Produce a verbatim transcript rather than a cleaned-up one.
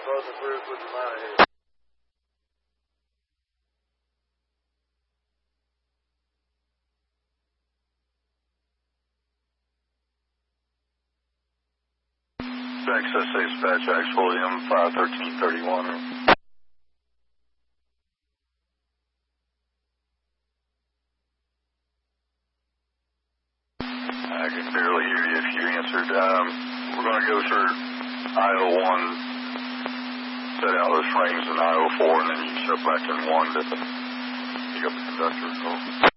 both of Bruce with my head. Access dispatch, X William five thirteen thirty-one. I can barely hear you if you answered. Um, we're going to go through I O one, set out those frames in I O four, and then you step back in one to pick up the conductor. So.